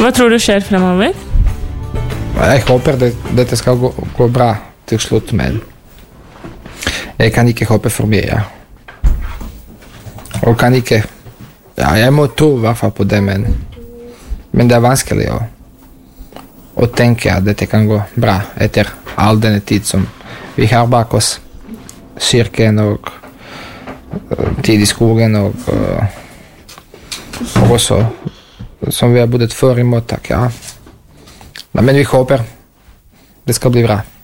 Hva tror du skjer fremover? Jeg håper dette skal gå bra til slutt, men jeg kan ikke håpe for mye, ja. Og kan ikke... Ja, jeg må tro i hvert fall på det, men det er vanskelig å tenke at dette kan gå bra etter all denne tid som vi har bak oss. Kirken og tid i skogen og også som vi har bodd før i mottak, ja. Men vi håper det skal bli bra.